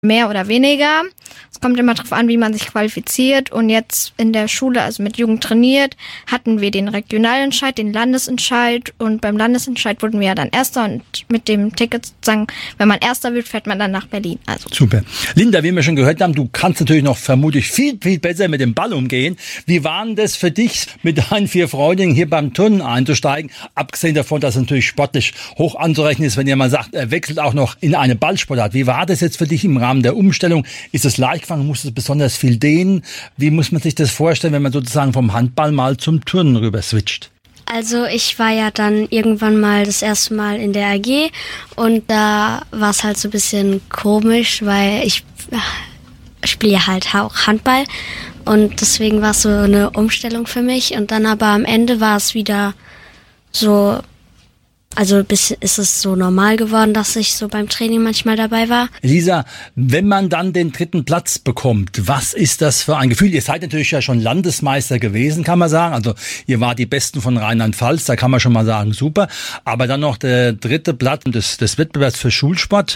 mehr oder weniger. Es kommt immer darauf an, wie man sich qualifiziert. Und jetzt in der Schule, also mit Jugend trainiert, hatten wir den Regionalentscheid, den Landesentscheid. Und beim Landesentscheid wurden wir ja dann Erster. Und mit dem Ticket sozusagen, wenn man Erster wird, fährt man dann nach Berlin. Also. Super. Linda, wie wir schon gehört haben, du kannst natürlich noch vermutlich viel, viel besser mit dem Ball umgehen. Wie war denn das für dich, mit deinen 4 Freundinnen hier beim Turnen einzusteigen? Abgesehen davon, dass es natürlich sportlich hoch anzurechnen ist, wenn jemand sagt, er wechselt auch noch in eine Ballsportart. Wie war das jetzt für dich im Rahmen der Umstellung? Ist es leicht gefangen? Musst du besonders viel dehnen? Wie muss man sich das vorstellen, wenn man sozusagen vom Handball mal zum Turnen rüber switcht? Also ich war ja dann irgendwann mal das erste Mal in der AG und da war es halt so ein bisschen komisch, weil ich spiele halt auch Handball und deswegen war es so eine Umstellung für mich und dann aber am Ende war es wieder so, also ist es so normal geworden, dass ich so beim Training manchmal dabei war. Elisa, wenn man dann den 3. Platz bekommt, was ist das für ein Gefühl? Ihr seid natürlich ja schon Landesmeister gewesen, kann man sagen. Also ihr wart die Besten von Rheinland-Pfalz, da kann man schon mal sagen, super. Aber dann noch der 3. Platz des Wettbewerbs für Schulsport.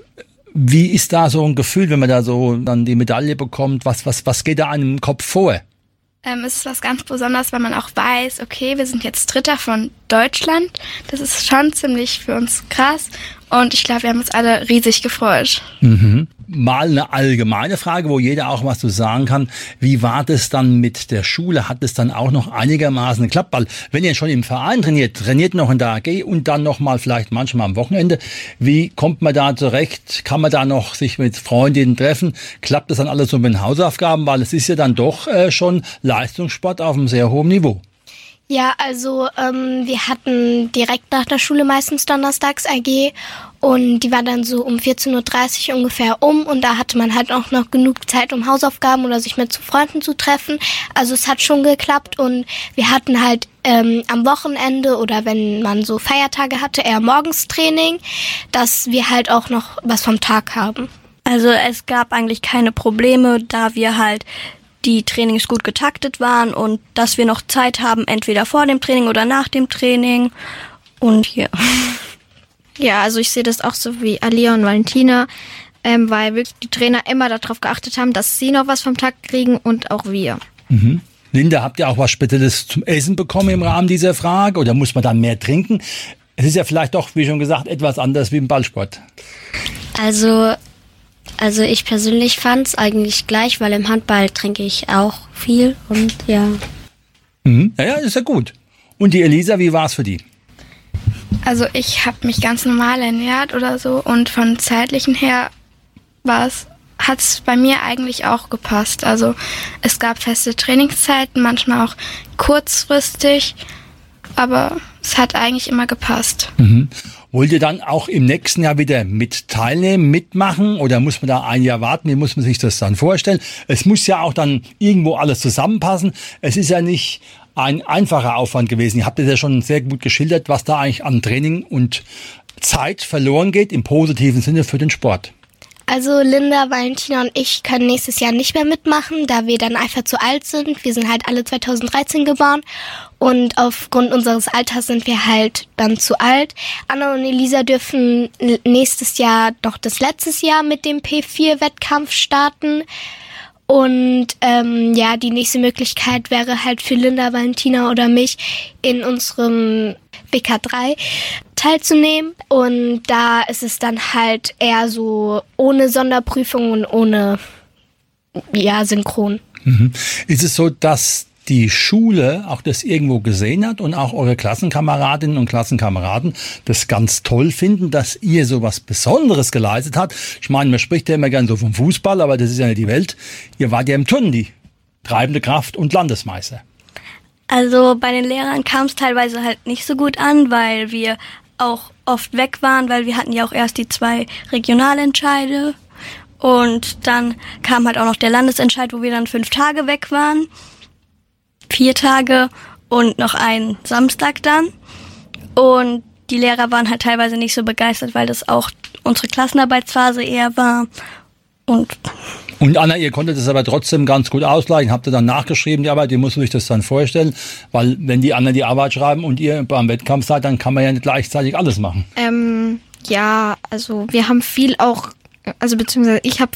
Wie ist da so ein Gefühl, wenn man da so dann die Medaille bekommt? Was geht da einem im Kopf vor? Es ist was ganz Besonderes, weil man auch weiß, okay, wir sind jetzt Dritter von Deutschland. Das ist schon ziemlich für uns krass und ich glaube, wir haben uns alle riesig gefreut. Mhm. Mal eine allgemeine Frage, wo jeder auch was zu sagen kann. Wie war das dann mit der Schule? Hat es dann auch noch einigermaßen geklappt? Weil wenn ihr schon im Verein trainiert noch in der AG und dann noch mal vielleicht manchmal am Wochenende. Wie kommt man da zurecht? Kann man da noch sich mit Freundinnen treffen? Klappt das dann alles so mit den Hausaufgaben? Weil es ist ja dann doch schon Leistungssport auf einem sehr hohen Niveau. Ja, also wir hatten direkt nach der Schule meistens donnerstags AG und die war dann so um 14.30 Uhr ungefähr und da hatte man halt auch noch genug Zeit, um Hausaufgaben oder sich mit Freunden zu treffen. Also es hat schon geklappt und wir hatten halt am Wochenende oder wenn man so Feiertage hatte, eher morgens Training, dass wir halt auch noch was vom Tag haben. Also es gab eigentlich keine Probleme, da wir halt die Trainings gut getaktet waren und dass wir noch Zeit haben, entweder vor dem Training oder nach dem Training. Und hier. Ja, also ich sehe das auch so wie Alia und Valentina, weil wirklich die Trainer immer darauf geachtet haben, dass sie noch was vom Tag kriegen und auch wir. Mhm. Linda, habt ihr auch was Spezielles zum Essen bekommen im Rahmen dieser Frage oder muss man dann mehr trinken? Es ist ja vielleicht doch, wie schon gesagt, etwas anders wie im Ballsport. Also ich persönlich fand's eigentlich gleich, weil im Handball trinke ich auch viel und ja. Mhm. Ja, ist ja gut. Und die Elisa, wie war's für die? Also ich habe mich ganz normal ernährt oder so und von zeitlichen her hat's bei mir eigentlich auch gepasst. Also es gab feste Trainingszeiten, manchmal auch kurzfristig, aber es hat eigentlich immer gepasst. Mhm. Wollt ihr dann auch im nächsten Jahr wieder mit teilnehmen, mitmachen oder muss man da ein Jahr warten? Wie muss man sich das dann vorstellen? Es muss ja auch dann irgendwo alles zusammenpassen. Es ist ja nicht ein einfacher Aufwand gewesen. Ihr habt es ja schon sehr gut geschildert, was da eigentlich an Training und Zeit verloren geht, im positiven Sinne für den Sport. Also Linda, Valentina und ich können nächstes Jahr nicht mehr mitmachen, da wir dann einfach zu alt sind. Wir sind halt alle 2013 geboren und aufgrund unseres Alters sind wir halt dann zu alt. Anna und Elisa dürfen nächstes Jahr doch das letztes Jahr mit dem P4-Wettkampf starten. Und die nächste Möglichkeit wäre halt für Linda, Valentina oder mich in unserem WK3 teilzunehmen. Und da ist es dann halt eher so ohne Sonderprüfung und ohne Synchron. Mhm. Ist es so, dass die Schule auch das irgendwo gesehen hat und auch eure Klassenkameradinnen und Klassenkameraden das ganz toll finden, dass ihr so was Besonderes geleistet habt? Ich meine, man spricht ja immer gern so vom Fußball, aber das ist ja nicht die Welt. Ihr wart ja im Turnen die treibende Kraft und Landesmeister. Also bei den Lehrern kam es teilweise halt nicht so gut an, weil wir auch oft weg waren, weil wir hatten ja auch erst die 2 Regionalentscheide und dann kam halt auch noch der Landesentscheid, wo wir dann 5 Tage weg waren. 4 Tage und noch einen Samstag dann. Und die Lehrer waren halt teilweise nicht so begeistert, weil das auch unsere Klassenarbeitsphase eher war. Und Anna, ihr konntet das aber trotzdem ganz gut ausgleichen. Habt ihr dann nachgeschrieben, die Arbeit, wie muss man sich das dann vorstellen? Weil wenn die anderen die Arbeit schreiben und ihr beim Wettkampf seid, dann kann man ja nicht gleichzeitig alles machen. Ja, also wir haben viel auch also beziehungsweise ich habe